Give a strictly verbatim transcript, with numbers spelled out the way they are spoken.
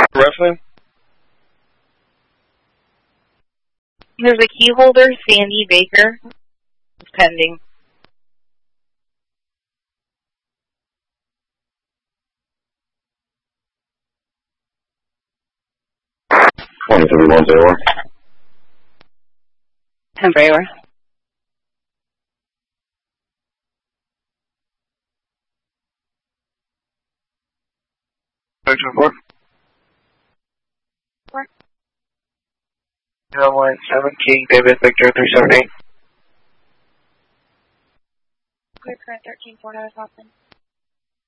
Wrestling? There's a key holder, Sandy Baker. It's pending. twenty-three one zero. ten Brayware. Section four. Four. zero one seven King David Victor three seven eight. Clear current thirteen four, now is Hoffman.